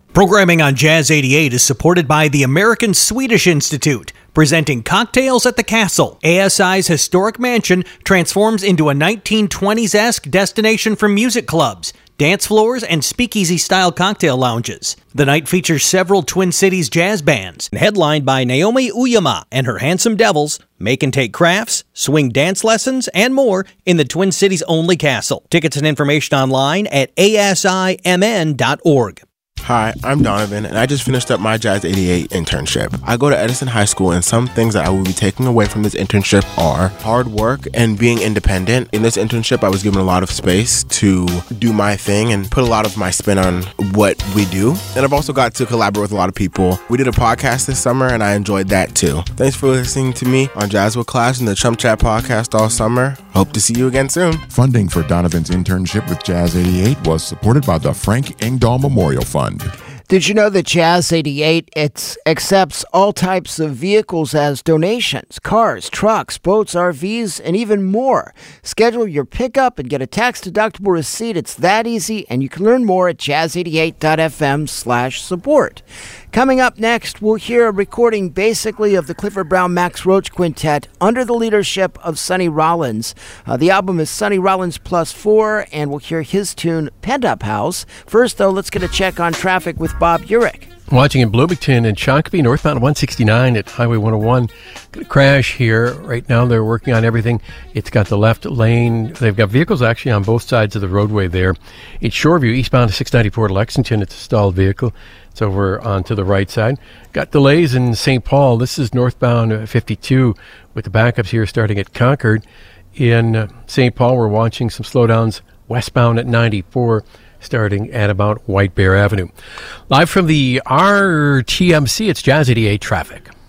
Programming on Jazz 88 is supported by the American Swedish Institute, presenting Cocktails at the Castle. ASI's historic mansion transforms into a 1920s-esque destination for music clubs, dance floors, and speakeasy-style cocktail lounges. The night features several Twin Cities jazz bands, headlined by Naomi Uyama and her Handsome Devils, make and take crafts, swing dance lessons, and more in the Twin Cities only castle. Tickets and information online at asimn.org. Hi, I'm Donovan, and I just finished up my Jazz 88 internship. I go to Edison High School, and some things that I will be taking away from this internship are hard work and being independent. In this internship, I was given a lot of space to do my thing and put a lot of my spin on what we do. And I've also got to collaborate with a lot of people. We did a podcast this summer, and I enjoyed that too. Thanks for listening to me on Jazz with Class and the Chump Chat podcast all summer. Hope to see you again soon. Funding for Donovan's internship with Jazz 88 was supported by the Frank Engdahl Memorial Fund. Did you know that Jazz 88 accepts all types of vehicles as donations? Cars, trucks, boats, RVs, and even more. Schedule your pickup and get a tax-deductible receipt. It's that easy, and you can learn more at jazz88.fm/support. Coming up next, we'll hear a recording basically of the Clifford Brown Max Roach Quintet under the leadership of Sonny Rollins. The album is Sonny Rollins Plus 4, and we'll hear his tune, Pent Up House. First, though, let's get a check on traffic with Bob Urich. Watching in Bloomington and Shakopee, northbound 169 at Highway 101. Got a crash here. Right now they're working on everything. It's got the left lane. They've got vehicles actually on both sides of the roadway there. It's Shoreview, eastbound to 694 to Lexington. It's a stalled vehicle. It's over onto the right side. Got delays in St. Paul. This is northbound 52 with the backups here starting at Concord. In St. Paul, we're watching some slowdowns westbound at 94. Starting at about White Bear Avenue. Live from the RTMC, it's Jazz 88 traffic.